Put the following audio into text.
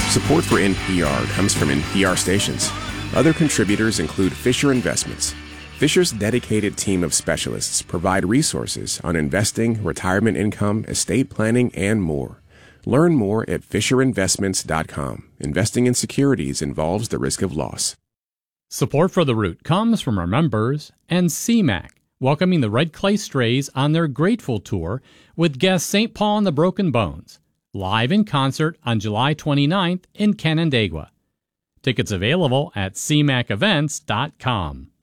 Support for NPR comes from NPR stations. Other contributors include Fisher Investments. Fisher's dedicated team of specialists provide resources on investing, retirement income, estate planning, and more. Learn more at FisherInvestments.com. Investing in securities involves the risk of loss. Support for The Root comes from our members and CMAC, welcoming the Red Clay Strays on their Grateful Tour with guests St. Paul and the Broken Bones, live in concert on July 29th in Canandaigua. Tickets available at cmacevents.com.